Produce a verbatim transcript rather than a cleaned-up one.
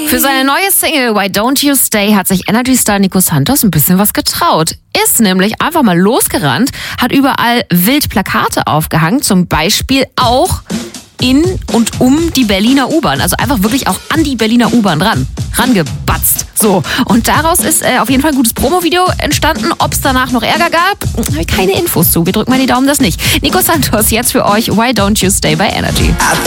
Für seine neue Single Why Don't You Stay hat sich Energy-Star Nico Santos ein bisschen was getraut. Ist nämlich einfach mal losgerannt, hat überall wild Plakate aufgehangen, zum Beispiel auch in und um die Berliner U-Bahn. Also einfach wirklich auch an die Berliner U-Bahn ran. Rangebatzt. So. Und daraus ist äh, auf jeden Fall ein gutes Promo-Video entstanden. Ob es danach noch Ärger gab, habe ich keine Infos zu. Wir drücken mal die Daumen, das nicht. Nico Santos jetzt für euch. Why Don't You Stay bei Energy.